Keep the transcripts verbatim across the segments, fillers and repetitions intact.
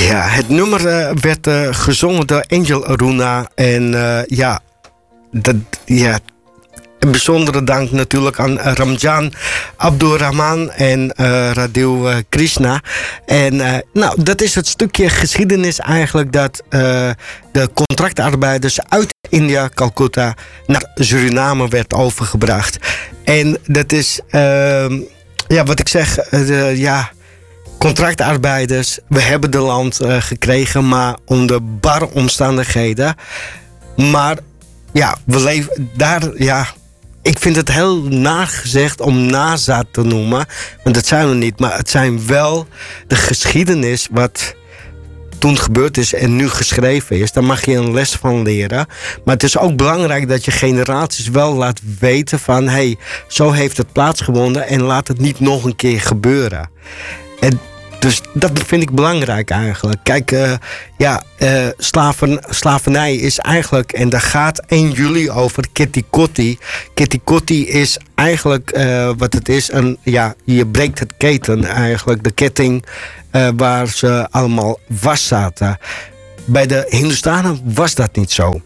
Ja, het nummer uh, werd uh, gezongen door Angel Aruna. En uh, ja, dat, ja, een bijzondere dank natuurlijk aan Ramjan Abdurrahman en uh, Radil uh, Krishna. En uh, nou, dat is het stukje geschiedenis eigenlijk dat uh, de contractarbeiders uit India, Calcutta, naar Suriname werd overgebracht. En dat is, uh, ja, wat ik zeg, uh, ja, contractarbeiders. We hebben de land uh, gekregen, maar onder barre omstandigheden. Maar ja, we leven daar, ja. Ik vind het heel nagezegd om nazaat te noemen. Want dat zijn we niet. Maar het zijn wel de geschiedenis wat toen gebeurd is en nu geschreven is. Daar mag je een les van leren. Maar het is ook belangrijk dat je generaties wel laat weten van... hey, zo heeft het plaatsgevonden en laat het niet nog een keer gebeuren. En dus dat vind ik belangrijk eigenlijk. Kijk, uh, ja, uh, slaven, slavernij is eigenlijk... en daar gaat één juli over, Kitty-Kotti. Kitty-Kotti is eigenlijk uh, wat het is. Een, ja, je breekt het keten eigenlijk. De ketting uh, waar ze allemaal vast zaten. Bij de Hindustanen was dat niet zo.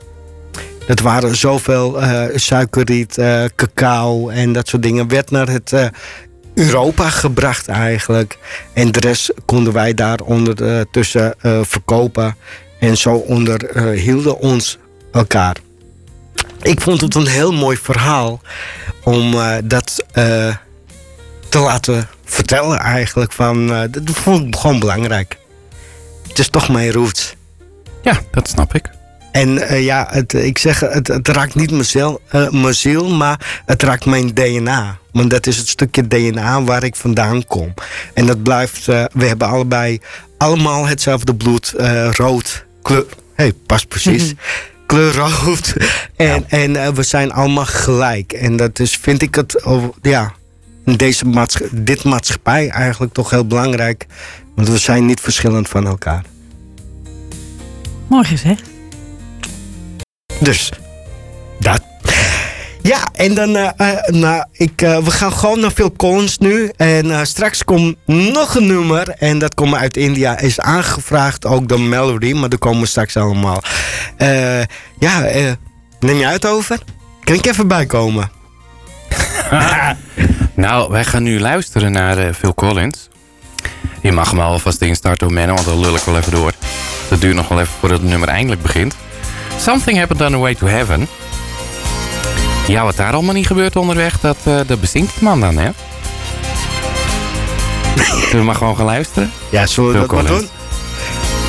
Dat waren zoveel uh, suikerriet, uh, cacao en dat soort dingen. Werd naar het... Uh, Europa gebracht eigenlijk. En de rest konden wij daar ondertussen uh, verkopen. En zo onderhielden uh, ons elkaar. Ik vond het een heel mooi verhaal om uh, dat uh, te laten vertellen eigenlijk. Van, uh, dat vond ik gewoon belangrijk. Het is toch mijn roots. Ja, dat snap ik. En uh, ja, het, ik zeg, het, het raakt niet mijn ziel, uh, mijn ziel, maar het raakt mijn D N A. Want dat is het stukje D N A waar ik vandaan kom. En dat blijft, uh, we hebben allebei allemaal hetzelfde bloed, uh, rood, kleur, hey, pas precies, mm-hmm. kleur rood. En, ja. en uh, we zijn allemaal gelijk. En dat is, vind ik het, oh, ja, in deze maatschappij, dit maatschappij eigenlijk toch heel belangrijk. Want we zijn niet verschillend van elkaar. Mooi gezegd. Dus, dat. Ja, en dan, uh, uh, nou, ik, uh, we gaan gewoon naar Phil Collins nu. En uh, straks komt nog een nummer. En dat komt uit India. Is aangevraagd, ook door Melody. Maar daar komen we straks allemaal. Uh, ja, uh, neem je uit over? Kan ik even bijkomen? Nou, wij gaan nu luisteren naar uh, Phil Collins. Je mag hem alvast instarten, Menno, want dan lul ik wel even door. Dat duurt nog wel even voordat het nummer eindelijk begint. Something Happened on the Way to Heaven. Ja, wat daar allemaal niet gebeurt onderweg, dat, uh, dat bezinkt de man dan, hè? Zullen we maar gewoon gaan luisteren? Ja, zullen we dat maar doen?